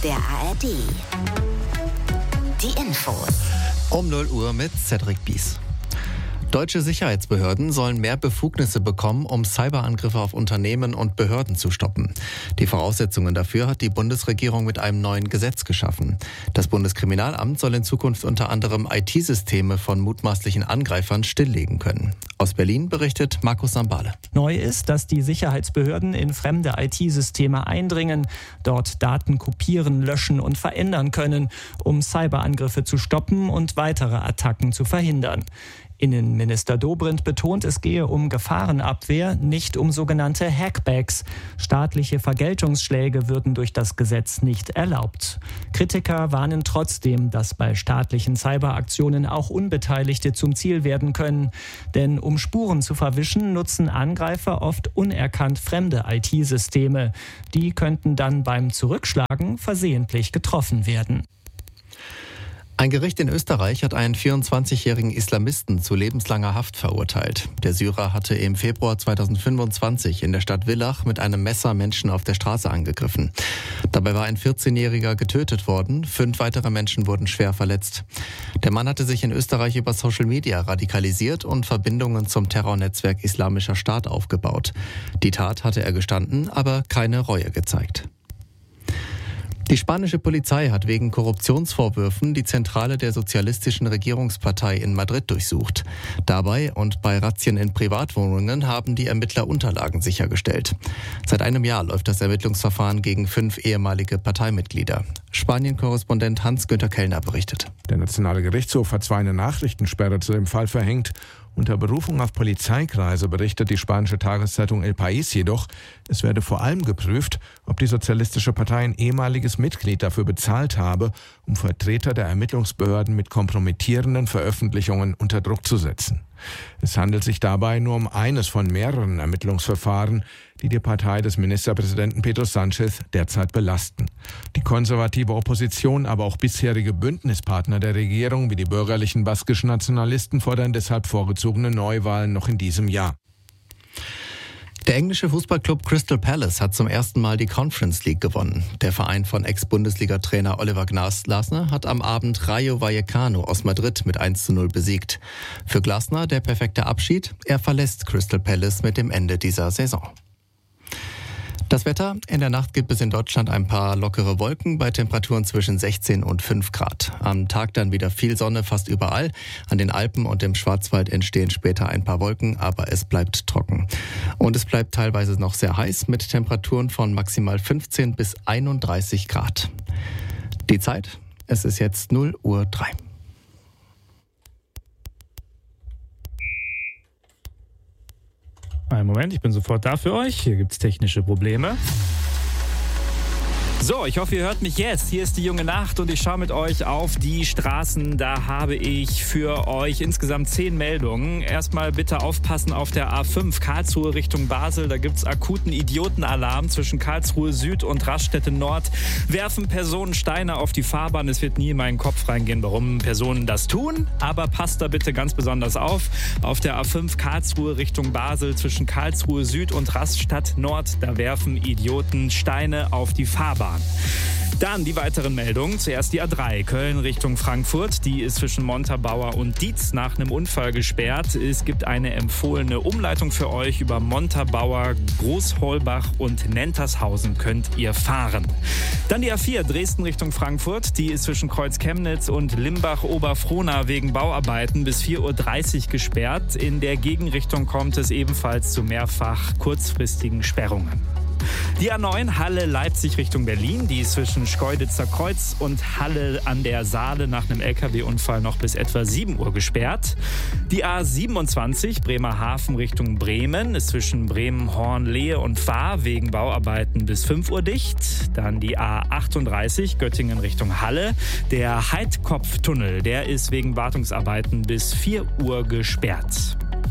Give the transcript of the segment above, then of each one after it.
der ARD. Die Infos. Um 0 Uhr mit Cedric Bies. Deutsche Sicherheitsbehörden sollen mehr Befugnisse bekommen, um Cyberangriffe auf Unternehmen und Behörden zu stoppen. Die Voraussetzungen dafür hat die Bundesregierung mit einem neuen Gesetz geschaffen. Das Bundeskriminalamt soll in Zukunft unter anderem IT-Systeme von mutmaßlichen Angreifern stilllegen können. Aus Berlin berichtet Markus Sambale. Neu ist, dass die Sicherheitsbehörden in fremde IT-Systeme eindringen, dort Daten kopieren, löschen und verändern können, um Cyberangriffe zu stoppen und weitere Attacken zu verhindern. Innenminister Dobrindt betont, es gehe um Gefahrenabwehr, nicht um sogenannte Hackbacks. Staatliche Vergeltungsschläge würden durch das Gesetz nicht erlaubt. Kritiker warnen trotzdem, dass bei staatlichen Cyberaktionen auch Unbeteiligte zum Ziel werden können. Denn um Spuren zu verwischen, nutzen Angreifer oft unerkannt fremde IT-Systeme. Die könnten dann beim Zurückschlagen versehentlich getroffen werden. Ein Gericht in Österreich hat einen 24-jährigen Islamisten zu lebenslanger Haft verurteilt. Der Syrer hatte im Februar 2025 in der Stadt Villach mit einem Messer Menschen auf der Straße angegriffen. Dabei war ein 14-Jähriger getötet worden, 5 weitere Menschen wurden schwer verletzt. Der Mann hatte sich in Österreich über Social Media radikalisiert und Verbindungen zum Terrornetzwerk Islamischer Staat aufgebaut. Die Tat hatte er gestanden, aber keine Reue gezeigt. Die spanische Polizei hat wegen Korruptionsvorwürfen die Zentrale der sozialistischen Regierungspartei in Madrid durchsucht. Dabei und bei Razzien in Privatwohnungen haben die Ermittler Unterlagen sichergestellt. Seit einem Jahr läuft das Ermittlungsverfahren gegen 5 ehemalige Parteimitglieder. Spanien-Korrespondent Hans-Günther Kellner berichtet. Der Nationale Gerichtshof hat zwar eine Nachrichtensperre zu dem Fall verhängt. Unter Berufung auf Polizeikreise berichtet die spanische Tageszeitung El País jedoch, es werde vor allem geprüft, ob die Sozialistische Partei ein ehemaliges Mitglied dafür bezahlt habe, um Vertreter der Ermittlungsbehörden mit kompromittierenden Veröffentlichungen unter Druck zu setzen. Es handelt sich dabei nur um eines von mehreren Ermittlungsverfahren, die die Partei des Ministerpräsidenten Pedro Sánchez derzeit belasten. Die konservative Opposition, aber auch bisherige Bündnispartner der Regierung wie die bürgerlichen baskischen Nationalisten fordern deshalb vorgezogene Neuwahlen noch in diesem Jahr. Der englische Fußballclub Crystal Palace hat zum ersten Mal die Conference League gewonnen. Der Verein von Ex-Bundesliga-Trainer Oliver Glasner hat am Abend Rayo Vallecano aus Madrid mit 1:0 besiegt. Für Glasner der perfekte Abschied. Er verlässt Crystal Palace mit dem Ende dieser Saison. Das Wetter: In der Nacht gibt es in Deutschland ein paar lockere Wolken bei Temperaturen zwischen 16 und 5 Grad. Am Tag dann wieder viel Sonne fast überall. An den Alpen und im Schwarzwald entstehen später ein paar Wolken, aber es bleibt trocken. Und es bleibt teilweise noch sehr heiß mit Temperaturen von maximal 15 bis 31 Grad. Die Zeit: Es ist jetzt 0:03 Uhr. Einen Moment, ich bin sofort da für euch. Hier gibt es technische Probleme. So, ich hoffe, ihr hört mich jetzt. Hier ist die junge Nacht und ich schaue mit euch auf die Straßen. Da habe ich für euch insgesamt 10 Meldungen. Erstmal bitte aufpassen auf der A5 Karlsruhe Richtung Basel. Da gibt es akuten Idiotenalarm zwischen Karlsruhe Süd und Raststätte Nord. Werfen Personen Steine auf die Fahrbahn. Es wird nie in meinen Kopf reingehen, warum Personen das tun. Aber passt da bitte ganz besonders auf. Auf der A5 Karlsruhe Richtung Basel zwischen Karlsruhe Süd und Raststadt Nord. Da werfen Idioten Steine auf die Fahrbahn. Dann die weiteren Meldungen. Zuerst die A3 Köln Richtung Frankfurt. Die ist zwischen Montabaur und Dietz nach einem Unfall gesperrt. Es gibt eine empfohlene Umleitung für euch. Über Montabaur, Großholbach und Nentershausen könnt ihr fahren. Dann die A4 Dresden Richtung Frankfurt. Die ist zwischen Kreuz-Chemnitz und Limbach-Oberfrohna wegen Bauarbeiten bis 4:30 Uhr gesperrt. In der Gegenrichtung kommt es ebenfalls zu mehrfach kurzfristigen Sperrungen. Die A9 Halle-Leipzig Richtung Berlin, die ist zwischen Schkeuditzer Kreuz und Halle an der Saale nach einem LKW-Unfall noch bis etwa 7 Uhr gesperrt. Die A27 Bremerhaven Richtung Bremen ist zwischen Bremen, Horn, Lehe und Vahr wegen Bauarbeiten bis 5 Uhr dicht. Dann die A38 Göttingen Richtung Halle. Der Heidkopftunnel, der ist wegen Wartungsarbeiten bis 4 Uhr gesperrt.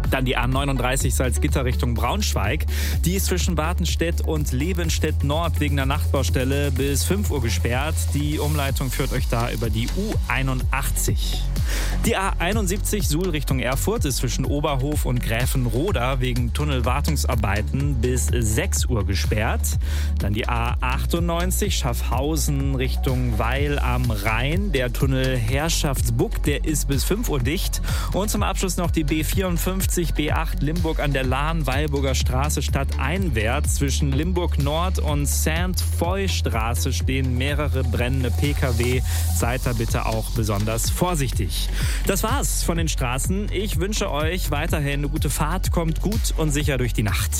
Dann die A39 Salzgitter Richtung Braunschweig. Die ist zwischen Bartenstedt und Lebenstedt Nord wegen der Nachtbaustelle bis 5 Uhr gesperrt. Die Umleitung führt euch da über die U81. Die A71 Suhl Richtung Erfurt ist zwischen Oberhof und Gräfenroda wegen Tunnelwartungsarbeiten bis 6 Uhr gesperrt. Dann die A98 Schaffhausen Richtung Weil am Rhein. Der Tunnel Herrschaftsbuck, der ist bis 5 Uhr dicht. Und zum Abschluss noch die B54 B8 Limburg an der Lahn-Weilburger Straße stadteinwärts. Zwischen Limburg Nord und Saint-Foy-Straße stehen mehrere brennende Pkw. Seid da bitte auch besonders vorsichtig. Das war's von den Straßen. Ich wünsche euch weiterhin eine gute Fahrt. Kommt gut und sicher durch die Nacht.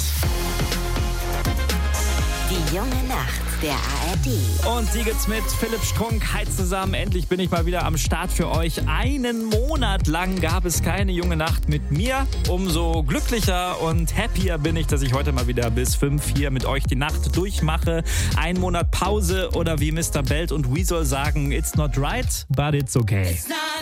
Die junge Nacht der ARD. Und die gibt's mit Philipp Strunk. Hi zusammen, endlich bin ich mal wieder am Start für euch. Einen Monat lang gab es keine junge Nacht mit mir. Umso glücklicher und happier bin ich, dass ich heute mal wieder bis 5 hier mit euch die Nacht durchmache. Ein Monat Pause oder wie Mr. Belt und Weasel sagen, it's not right, but it's okay.